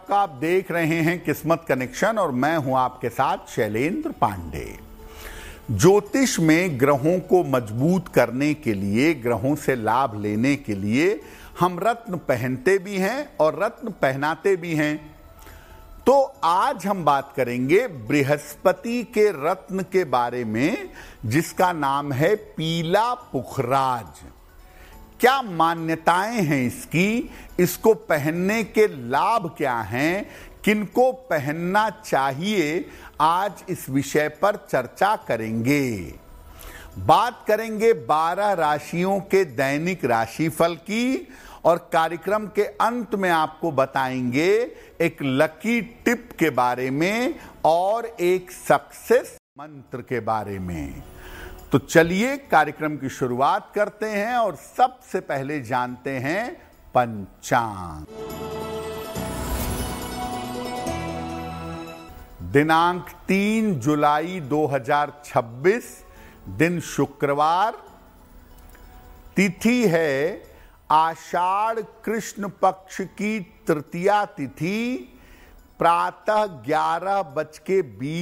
आपका। आप देख रहे हैं किस्मत कनेक्शन और मैं हूं आपके साथ शैलेंद्र पांडे। ज्योतिष में ग्रहों को मजबूत करने के लिए, ग्रहों से लाभ लेने के लिए हम रत्न पहनते भी हैं और रत्न पहनाते भी हैं। तो आज हम बात करेंगे बृहस्पति के रत्न के बारे में, जिसका नाम है पीला पुखराज। क्या मान्यताएं हैं इसकी, इसको पहनने के लाभ क्या हैं, किनको पहनना चाहिए, आज इस विषय पर चर्चा करेंगे। बात करेंगे 12 राशियों के दैनिक राशिफल की और कार्यक्रम के अंत में आपको बताएंगे एक लकी टिप के बारे में और एक सक्सेस मंत्र के बारे में। तो चलिए कार्यक्रम की शुरुआत करते हैं और सबसे पहले जानते हैं पंचांग। दिनांक 3 जुलाई 2026, दिन शुक्रवार, तिथि है आषाढ़ कृष्ण पक्ष की तृतीया तिथि, प्रातः 11:20